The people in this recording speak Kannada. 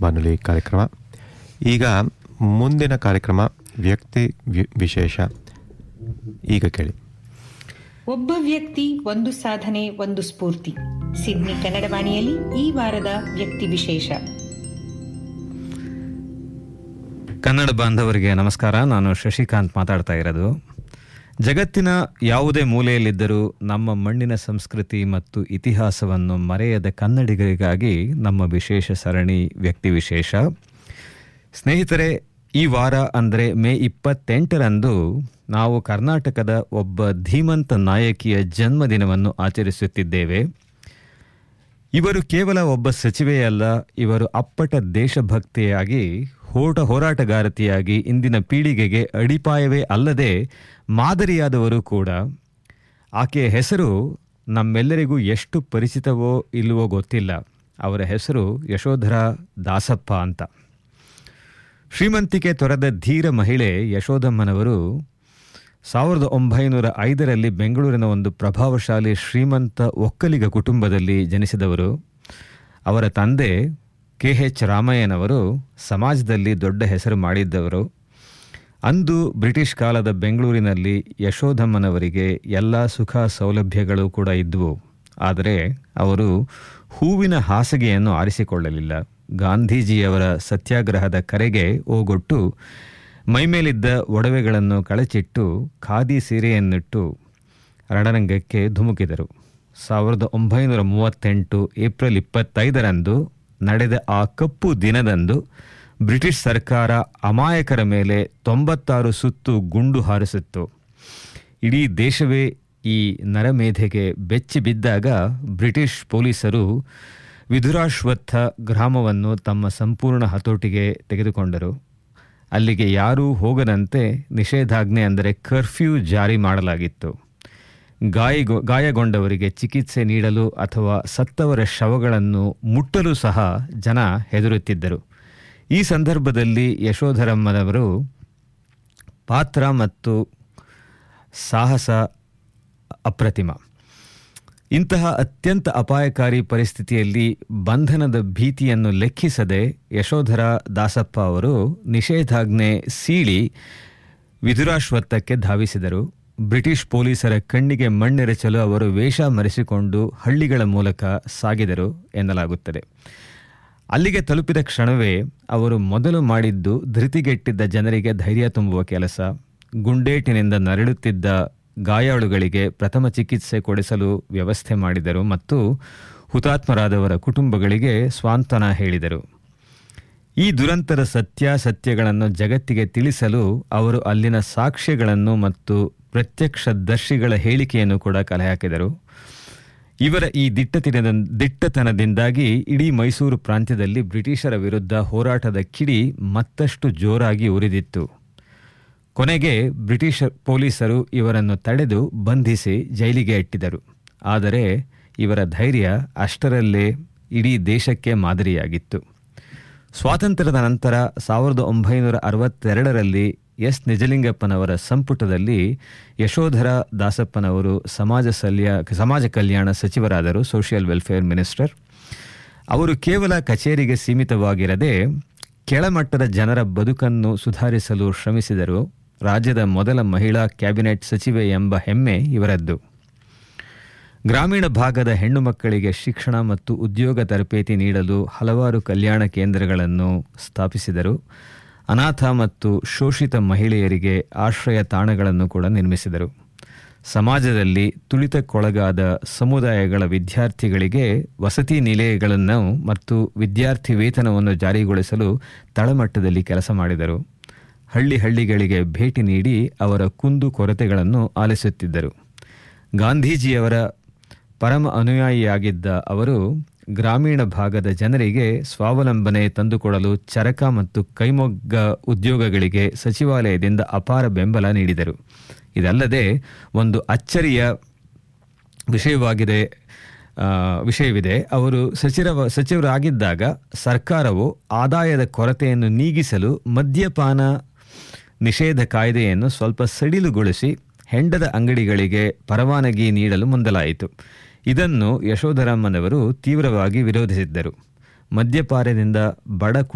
ಬಾನುಲಿ ಕಾರ್ಯಕ್ರಮ. ಈಗ ಮುಂದಿನ ಕಾರ್ಯಕ್ರಮ ವ್ಯಕ್ತಿ ವಿಶೇಷ. ಈಗ ಕೇಳಿ. ಒಬ್ಬ ವ್ಯಕ್ತಿ ಒಂದು ಸಾಧನೆ ಒಂದು ಸ್ಫೂರ್ತಿ. ಸಿಡ್ನಿ ಕನ್ನಡ ವಾಣಿಯಲ್ಲಿ ಈ ವಾರದ ವ್ಯಕ್ತಿ ವಿಶೇಷ. ಕನ್ನಡ ಬಾಂಧವರಿಗೆ ನಮಸ್ಕಾರ. ನಾನು ಶಶಿಕಾಂತ್ ಮಾತಾಡ್ತಾ ಇರೋದು. ಜಗತ್ತಿನ ಯಾವುದೇ ಮೂಲೆಯಲ್ಲಿದ್ದರೂ ನಮ್ಮ ಮಣ್ಣಿನ ಸಂಸ್ಕೃತಿ ಮತ್ತು ಇತಿಹಾಸವನ್ನು ಮರೆಯದ ಕನ್ನಡಿಗರಿಗಾಗಿ ನಮ್ಮ ವಿಶೇಷ ಸರಣಿ ವ್ಯಕ್ತಿ ವಿಶೇಷ. ಸ್ನೇಹಿತರೆ, ಈ ವಾರ ಅಂದರೆ ಮೇ 28ರಂದು ನಾವು ಕರ್ನಾಟಕದ ಒಬ್ಬ ಧೀಮಂತ ನಾಯಕಿಯ ಜನ್ಮದಿನವನ್ನು ಆಚರಿಸುತ್ತಿದ್ದೇವೆ. ಇವರು ಕೇವಲ ಒಬ್ಬ ಸಚಿವೆಯಲ್ಲ, ಇವರು ಅಪ್ಪಟ ದೇಶಭಕ್ತಿಯಾಗಿ ಹೋರಾಟಗಾರತಿಯಾಗಿ ಇಂದಿನ ಪೀಳಿಗೆಗೆ ಅಡಿಪಾಯವೇ ಅಲ್ಲದೆ ಮಾದರಿಯಾದವರು ಕೂಡ. ಆಕೆಯ ಹೆಸರು ನಮ್ಮೆಲ್ಲರಿಗೂ ಎಷ್ಟು ಪರಿಚಿತವೋ ಇಲ್ಲವೋ ಗೊತ್ತಿಲ್ಲ. ಅವರ ಹೆಸರು ಯಶೋಧರಾ ದಾಸಪ್ಪ ಅಂತ. ಶ್ರೀಮಂತಿಕೆ ತೊರೆದ ಧೀರ ಮಹಿಳೆ ಯಶೋಧಮ್ಮನವರು 1905ರಲ್ಲಿ ಬೆಂಗಳೂರಿನ ಒಂದು ಪ್ರಭಾವಶಾಲಿ ಶ್ರೀಮಂತ ಒಕ್ಕಲಿಗ ಕುಟುಂಬದಲ್ಲಿ ಜನಿಸಿದವರು. ಅವರ ತಂದೆ KH ರಾಮಯ್ಯನವರು ಸಮಾಜದಲ್ಲಿ ದೊಡ್ಡ ಹೆಸರು ಮಾಡಿದ್ದವರು. ಅಂದು ಬ್ರಿಟಿಷ್ ಕಾಲದ ಬೆಂಗಳೂರಿನಲ್ಲಿ ಯಶೋಧಮ್ಮನವರಿಗೆ ಎಲ್ಲ ಸುಖ ಸೌಲಭ್ಯಗಳು ಕೂಡ ಇದ್ದವು. ಆದರೆ ಅವರು ಹೂವಿನ ಹಾಸಿಗೆಯನ್ನು ಆರಿಸಿಕೊಳ್ಳಲಿಲ್ಲ. ಗಾಂಧೀಜಿಯವರ ಸತ್ಯಾಗ್ರಹದ ಕರೆಗೆ ಓಗೊಟ್ಟು ಮೈಮೇಲಿದ್ದ ಒಡವೆಗಳನ್ನು ಕಳಚಿಟ್ಟು ಖಾದಿ ಸೀರೆಯನ್ನಿಟ್ಟು ರಣರಂಗಕ್ಕೆ ಧುಮುಕಿದರು. 1938 ಏಪ್ರಿಲ್ 25ರಂದು ನಡೆದ ಆ ಕಪ್ಪು ದಿನದಂದು ಬ್ರಿಟಿಷ್ ಸರ್ಕಾರ ಅಮಾಯಕರ ಮೇಲೆ 96 ಸುತ್ತು ಗುಂಡು ಹಾರಿಸಿತ್ತು. ಇಡೀ ದೇಶವೇ ಈ ನರಮೇಧೆಗೆ ಬೆಚ್ಚಿ ಬಿದ್ದಾಗ ಬ್ರಿಟಿಷ್ ಪೊಲೀಸರು ವಿಧುರಾಶ್ವತ್ಥ ಗ್ರಾಮವನ್ನು ತಮ್ಮ ಸಂಪೂರ್ಣ ಹತೋಟಿಗೆ ತೆಗೆದುಕೊಂಡರು. ಅಲ್ಲಿಗೆ ಯಾರೂ ಹೋಗದಂತೆ ನಿಷೇಧಾಜ್ಞೆ ಅಂದರೆ ಕರ್ಫ್ಯೂ ಜಾರಿ ಮಾಡಲಾಗಿತ್ತು. ಗಾಯಗೊಂಡವರಿಗೆ ಚಿಕಿತ್ಸೆ ನೀಡಲು ಅಥವಾ ಸತ್ತವರ ಶವಗಳನ್ನು ಮುಟ್ಟಲು ಸಹ ಜನ ಹೆದರುತ್ತಿದ್ದರು. ಈ ಸಂದರ್ಭದಲ್ಲಿ ಯಶೋಧರಮ್ಮನವರು ಪಾತ್ರ ಮತ್ತು ಸಾಹಸ ಅಪ್ರತಿಮ. ಇಂತಹ ಅತ್ಯಂತ ಅಪಾಯಕಾರಿ ಪರಿಸ್ಥಿತಿಯಲ್ಲಿ ಬಂಧನದ ಭೀತಿಯನ್ನು ಲೆಕ್ಕಿಸದೆ ಯಶೋಧರಾ ದಾಸಪ್ಪ ಅವರು ನಿಷೇಧಾಜ್ಞೆ ಸೀಳಿ ವಿಧುರಾಶ್ವತ್ಥಕ್ಕೆ ಧಾವಿಸಿದರು. ಬ್ರಿಟಿಷ್ ಪೊಲೀಸರ ಕಣ್ಣಿಗೆ ಮಣ್ಣೆರಚಲು ಅವರು ವೇಷ ಮರೆಸಿಕೊಂಡು ಹಳ್ಳಿಗಳ ಮೂಲಕ ಸಾಗಿದರು ಎನ್ನಲಾಗುತ್ತದೆ. ಅಲ್ಲಿಗೆ ತಲುಪಿದ ಕ್ಷಣವೇ ಅವರು ಮೊದಲು ಮಾಡಿದ್ದು ಧೃತಿಗೆಟ್ಟಿದ್ದ ಜನರಿಗೆ ಧೈರ್ಯ ತುಂಬುವ ಕೆಲಸ. ಗುಂಡೇಟಿನಿಂದ ನರಳುತ್ತಿದ್ದ ಗಾಯಾಳುಗಳಿಗೆ ಪ್ರಥಮ ಚಿಕಿತ್ಸೆ ಕೊಡಿಸಲು ವ್ಯವಸ್ಥೆ ಮಾಡಿದರು ಮತ್ತು ಹುತಾತ್ಮರಾದವರ ಕುಟುಂಬಗಳಿಗೆ ಸ್ವಾಂತನ ಹೇಳಿದರು. ಈ ದುರಂತರ ಸತ್ಯಾಸತ್ಯಗಳನ್ನು ಜಗತ್ತಿಗೆ ತಿಳಿಸಲು ಅವರು ಅಲ್ಲಿನ ಸಾಕ್ಷ್ಯಗಳನ್ನು ಮತ್ತು ಪ್ರತ್ಯಕ್ಷದರ್ಶಿಗಳ ಹೇಳಿಕೆಯನ್ನು ಕೂಡ ಕಲೆ ಹಾಕಿದರು. ಇವರ ಈ ದಿಟ್ಟತನದಿಂದಾಗಿ ಇಡೀ ಮೈಸೂರು ಪ್ರಾಂತ್ಯದಲ್ಲಿ ಬ್ರಿಟಿಷರ ವಿರುದ್ಧ ಹೋರಾಟದ ಕಿಡಿ ಮತ್ತಷ್ಟು ಜೋರಾಗಿ ಉರಿದಿತ್ತು. ಕೊನೆಗೆ ಬ್ರಿಟಿಷ್ ಪೊಲೀಸರು ಇವರನ್ನು ತಡೆದು ಬಂಧಿಸಿ ಜೈಲಿಗೆ ಅಟ್ಟಿದರು. ಆದರೆ ಇವರ ಧೈರ್ಯ ಅಷ್ಟರಲ್ಲೇ ಇಡೀ ದೇಶಕ್ಕೆ ಮಾದರಿಯಾಗಿತ್ತು. ಸ್ವಾತಂತ್ರ್ಯದ ನಂತರ 1962ರಲ್ಲಿ ಎಸ್ ನಿಜಲಿಂಗಪ್ಪನವರ ಸಂಪುಟದಲ್ಲಿ ಯಶೋಧರಾ ದಾಸಪ್ಪನವರು ಸಮಾಜ ಕಲ್ಯಾಣ ಸಚಿವರಾದರು, ಸೋಷಿಯಲ್ ವೆಲ್ಫೇರ್ ಮಿನಿಸ್ಟರ್. ಅವರು ಕೇವಲ ಕಚೇರಿಗೆ ಸೀಮಿತವಾಗಿರದೆ ಕೆಳಮಟ್ಟದ ಜನರ ಬದುಕನ್ನು ಸುಧಾರಿಸಲು ಶ್ರಮಿಸಿದರು. ರಾಜ್ಯದ ಮೊದಲ ಮಹಿಳಾ ಕ್ಯಾಬಿನೆಟ್ ಸಚಿವೆ ಎಂಬ ಹೆಮ್ಮೆ ಇವರದ್ದು. ಗ್ರಾಮೀಣ ಭಾಗದ ಹೆಣ್ಣು ಮಕ್ಕಳಿಗೆ ಶಿಕ್ಷಣ ಮತ್ತು ಉದ್ಯೋಗ ತರಬೇತಿ ನೀಡಲು ಹಲವಾರು ಕಲ್ಯಾಣ ಕೇಂದ್ರಗಳನ್ನು ಸ್ಥಾಪಿಸಿದರು. ಅನಾಥ ಮತ್ತು ಶೋಷಿತ ಮಹಿಳೆಯರಿಗೆ ಆಶ್ರಯ ತಾಣಗಳನ್ನು ಕೂಡ ನಿರ್ಮಿಸಿದರು. ಸಮಾಜದಲ್ಲಿ ತುಳಿತಕ್ಕೊಳಗಾದ ಸಮುದಾಯಗಳ ವಿದ್ಯಾರ್ಥಿಗಳಿಗೆ ವಸತಿ ನಿಲಯಗಳನ್ನು ಮತ್ತು ವಿದ್ಯಾರ್ಥಿ ವೇತನವನ್ನು ಜಾರಿಗೊಳಿಸಲು ತಳಮಟ್ಟದಲ್ಲಿ ಕೆಲಸ ಮಾಡಿದರು. ಹಳ್ಳಿಗಳಿಗೆ ಭೇಟಿ ನೀಡಿ ಅವರ ಕುಂದು ಕೊರತೆಗಳನ್ನು ಆಲಿಸುತ್ತಿದ್ದರು. ಗಾಂಧೀಜಿಯವರ ಪರಮ ಅನುಯಾಯಿಯಾಗಿದ್ದ ಅವರು ಗ್ರಾಮೀಣ ಭಾಗದ ಜನರಿಗೆ ಸ್ವಾವಲಂಬನೆ ತಂದುಕೊಡಲು ಚರಕ ಮತ್ತು ಕೈಮಗ್ಗ ಉದ್ಯೋಗಗಳಿಗೆ ಸಚಿವಾಲಯದಿಂದ ಅಪಾರ ಬೆಂಬಲ ನೀಡಿದರು. ಇದಲ್ಲದೆ ಒಂದು ಅಚ್ಚರಿಯ ವಿಷಯವಿದೆ. ಅವರು ಸಚಿವರಾಗಿದ್ದಾಗ ಸರ್ಕಾರವು ಆದಾಯದ ಕೊರತೆಯನ್ನು ನೀಗಿಸಲು ಮದ್ಯಪಾನ ನಿಷೇಧ ಕಾಯ್ದೆಯನ್ನು ಸ್ವಲ್ಪ ಸಡಿಲುಗೊಳಿಸಿ ಹೆಂಡದ ಅಂಗಡಿಗಳಿಗೆ ಪರವಾನಗಿ ನೀಡಲು ಮುಂದಾಯಿತು. ಇದನ್ನು ಯಶೋಧರಮ್ಮನವರು ತೀವ್ರವಾಗಿ ವಿರೋಧಿಸಿದ್ದರು. ಮದ್ಯಪಾನದಿಂದ ಬಡ